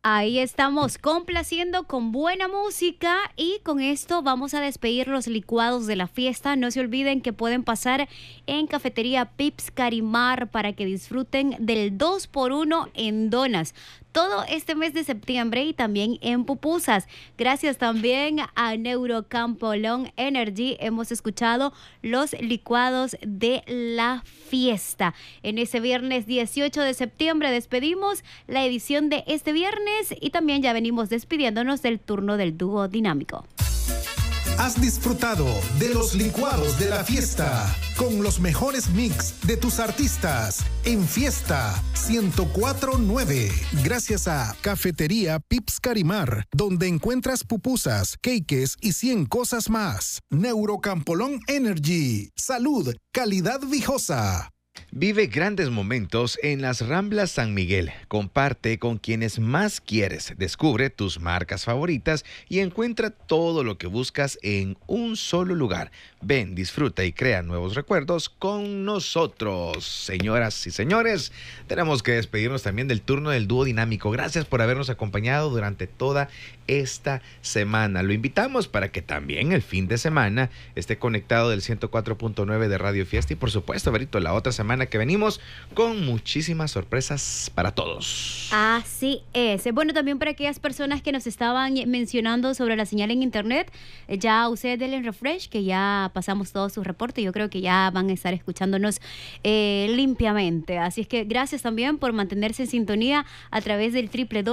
Ahí estamos complaciendo con buena música y con esto vamos a despedir los licuados de la fiesta. No se olviden que pueden pasar en Cafetería Pips Carimar para que disfruten del 2x1 en donas todo este mes de septiembre y también en pupusas. Gracias también a Neurocampolón Energy hemos escuchado los licuados de la fiesta. En ese viernes 18 de septiembre despedimos la edición de este viernes y también ya venimos despidiéndonos del turno del dúo dinámico. Has disfrutado de los licuados de la fiesta con los mejores mix de tus artistas en Fiesta 104.9. Gracias a Cafetería Pips Carimar, donde encuentras pupusas, cakes y 100 cosas más. Neurocampolón Energy. Salud, calidad viejosa. Vive grandes momentos en las Ramblas San Miguel. Comparte con quienes más quieres. Descubre tus marcas favoritas y encuentra todo lo que buscas en un solo lugar. Ven, disfruta y crea nuevos recuerdos con nosotros. Señoras y señores, tenemos que despedirnos también del turno del dúo dinámico. Gracias por habernos acompañado durante toda esta semana. Lo invitamos para que también el fin de semana esté conectado del 104.9 de Radio Fiesta y por supuesto, Berito, la otra semana que venimos con muchísimas sorpresas para todos. Así es. Bueno, también para aquellas personas que nos estaban mencionando sobre la señal en internet, ya ustedes denle refresh, que ya pasamos todo su reporte. Yo creo que ya van a estar escuchándonos limpiamente. Así es que gracias también por mantenerse en sintonía a través del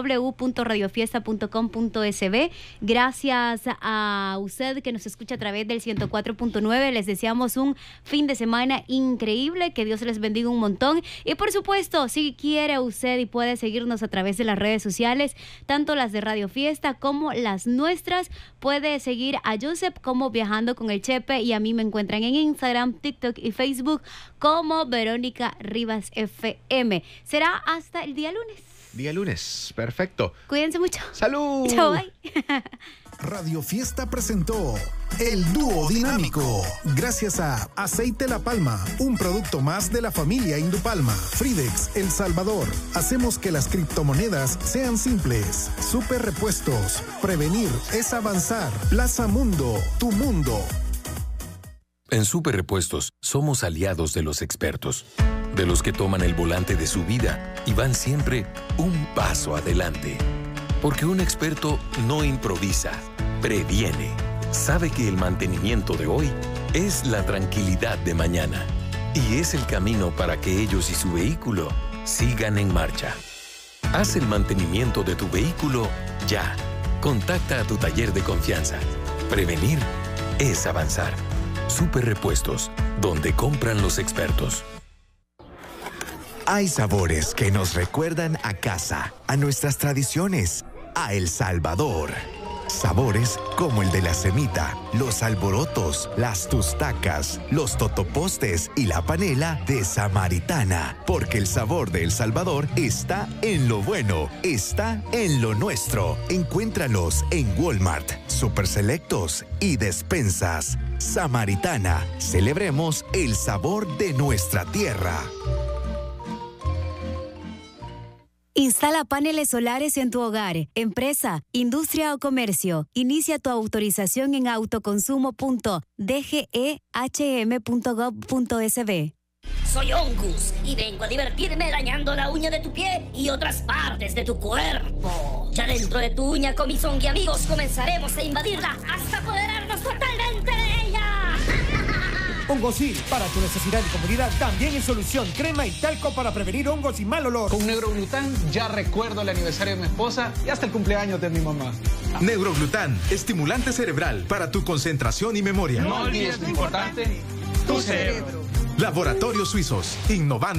www.radiofiesta.com.sb. Gracias a usted que nos escucha a través del 104.9. Les deseamos un fin de semana increíble. Que Dios les bendiga un montón. Y por supuesto, si quiere usted y puede seguirnos a través de las redes sociales, tanto las de Radio Fiesta como las nuestras, puede seguir a Joseph como Viajando con el Chepe y a mí me encuentran en Instagram, TikTok y Facebook como Verónica Rivas FM. Será hasta el día lunes. Día lunes, perfecto. Cuídense mucho. ¡Salud! Chao, bye. Radio Fiesta presentó El Dúo Dinámico. Gracias a Aceite La Palma, un producto más de la familia Indupalma. Fridex, El Salvador. Hacemos que las criptomonedas sean simples. Super Repuestos. Prevenir es avanzar. Plaza Mundo, tu mundo. En Super Repuestos somos aliados de los expertos, de los que toman el volante de su vida y van siempre un paso adelante. Porque un experto no improvisa, previene. Sabe que el mantenimiento de hoy es la tranquilidad de mañana y es el camino para que ellos y su vehículo sigan en marcha. Haz el mantenimiento de tu vehículo ya. Contacta a tu taller de confianza. Prevenir es avanzar. Super Repuestos, donde compran los expertos. Hay sabores que nos recuerdan a casa, a nuestras tradiciones, a El Salvador. Sabores como el de la semita, los alborotos, las tustacas, los totopostes y la panela de Samaritana. Porque el sabor de El Salvador está en lo bueno, está en lo nuestro. Encuéntralos en Walmart, Super Selectos y Despensas. Samaritana, celebremos el sabor de nuestra tierra. Instala paneles solares en tu hogar, empresa, industria o comercio. Inicia tu autorización en autoconsumo.dgehm.gov.sb. Soy Ongus y vengo a divertirme dañando la uña de tu pie y otras partes de tu cuerpo. Ya dentro de tu uña con mis ongi amigos comenzaremos a invadirla hasta apoderarnos totalmente de ella. Hongosil, para tu necesidad de comodidad, también en solución, crema y talco para prevenir hongos y mal olor. Con Neuroglután ya recuerdo el aniversario de mi esposa y hasta el cumpleaños de mi mamá. Neuroglután, estimulante cerebral para tu concentración y memoria. No olvides lo importante, tu cerebro. Laboratorios Suizos, innovando.